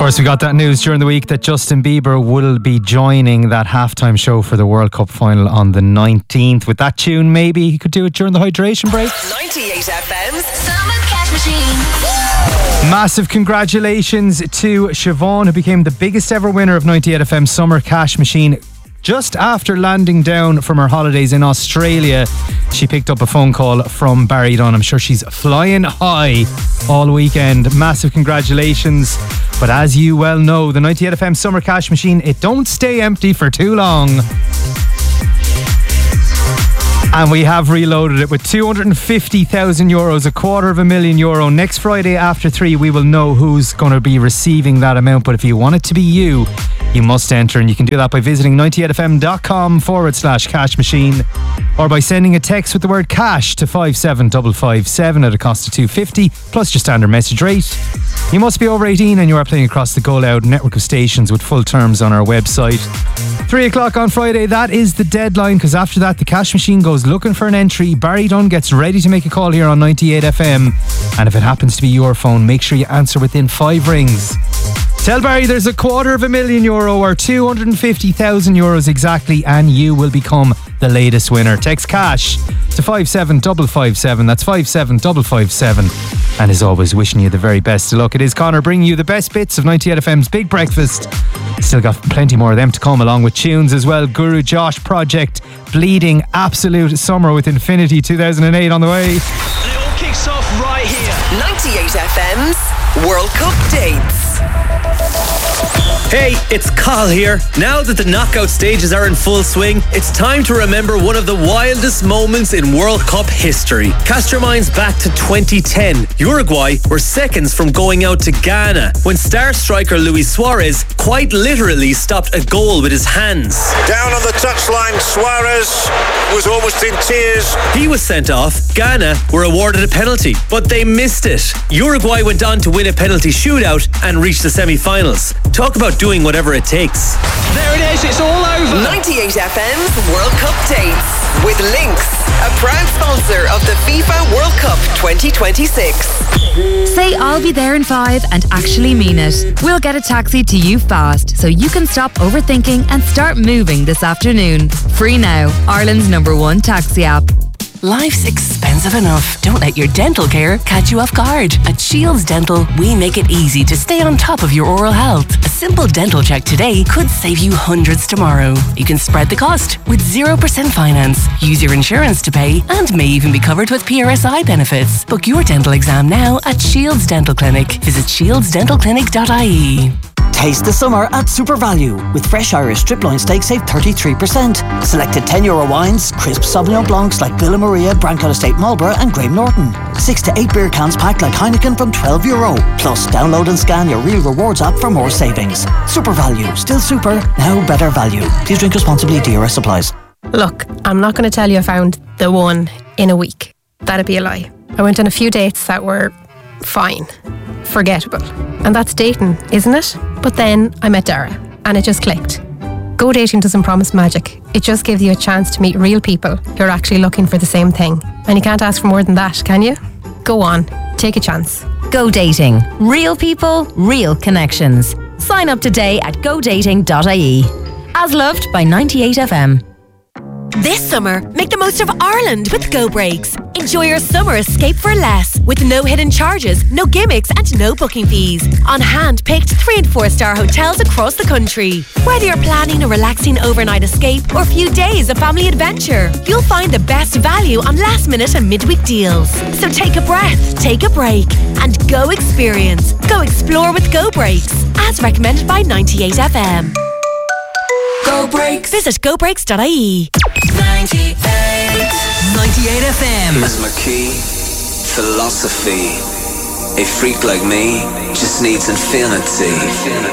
course, we got that news during the week that Justin Bieber will be joining that halftime show for the World Cup final on the 19th. With that tune, maybe he could do it during the hydration break. 98 FM's Summer Cash Machine. Massive congratulations to Siobhan, who became the biggest ever winner of 98 FM's Summer Cash Machine. Just after landing down from her holidays in Australia, she picked up a phone call from Barry Dunn. I'm sure she's flying high all weekend. Massive congratulations. But as you well know, the 98 FM Summer Cash Machine, it don't stay empty for too long. And we have reloaded it with €250,000, €250,000. Next Friday after 3, we will know who's going to be receiving that amount. But if you want it to be you must enter, and you can do that by visiting 98fm.com/cash machine, or by sending a text with the word cash to 57557 at a cost of $2.50 plus your standard message rate. You must be over 18 and you are playing across the Go Loud network of stations with full terms on our website. 3 o'clock on Friday, that is the deadline, because after that the cash machine goes looking for an entry. Barry Dunn gets ready to make a call here on 98 FM, and if it happens to be your phone, make sure you answer within 5 rings. Tell Barry there's €250,000 or €250,000 exactly, and you will become the latest winner. Text cash to 57557. That's 57557. And as always, wishing you the very best of luck. It is Connor bringing you the best bits of 98 FM's Big Breakfast. Still got plenty more of them to come, along with tunes as well. Guru Josh Project, Bleeding, Absolute Summer with Infinity 2008 on the way. And it all kicks off right here. 98 FM's World Cup dates. Hey, it's Carl here. Now that the knockout stages are in full swing, it's time to remember one of the wildest moments in World Cup history. Cast your minds back to 2010. Uruguay were seconds from going out to Ghana when star striker Luis Suarez quite literally stopped a goal with his hands. Down on the touchline, Suarez was almost in tears. He was sent off. Ghana were awarded a penalty, but they missed it. Uruguay went on to win a penalty shootout and reach the semi-finals. Talk about doing whatever it takes. There it is, it's all over. 98 FM's World Cup dates with Lynx, a proud sponsor of the FIFA World Cup 2026. Say I'll be there in 5 and actually mean it. We'll get a taxi to you fast so you can stop overthinking and start moving this afternoon. Free now, Ireland's #1 taxi app. Life's expensive enough. Don't let your dental care catch you off guard. At Shields Dental, we make it easy to stay on top of your oral health. A simple dental check today could save you hundreds tomorrow. You can spread the cost with 0% finance, use your insurance to pay, and may even be covered with PRSI benefits. Book your dental exam now at Shields Dental Clinic. Visit shieldsdentalclinic.ie. Taste the summer at Super Value. With fresh Irish strip loin steak, save 33%. Selected €10 wines, crisp Sauvignon Blancs like Villa Maria, Brancaut Estate Marlborough and Graham Norton. 6 to 8 beer cans packed like Heineken from €12. Plus, download and scan your Real Rewards app for more savings. Super Value. Still super, now better value. Please drink responsibly. DRS applies. Look, I'm not going to tell you I found the one in a week. That'd be a lie. I went on a few dates that were fine. Forgettable. And that's dating, isn't it? But then I met Dara and it just clicked. Go Dating doesn't promise magic. It just gives you a chance to meet real people who are actually looking for the same thing. And you can't ask for more than that, can you? Go on, take a chance. Go Dating. Real people, real connections. Sign up today at godating.ie. As loved by 98 FM. This summer, make the most of Ireland with Go Breaks. Enjoy your summer escape for less, with no hidden charges, no gimmicks and no booking fees. On hand-picked 3- and 4-star hotels across the country. Whether you're planning a relaxing overnight escape or a few days of family adventure, you'll find the best value on last-minute and midweek deals. So take a breath, take a break, and go experience. Go explore with Go Breaks, as recommended by 98 FM. Go Breaks. Visit gobreaks.ie. 98 FM. Here's my key, philosophy. A freak like me just needs infinity.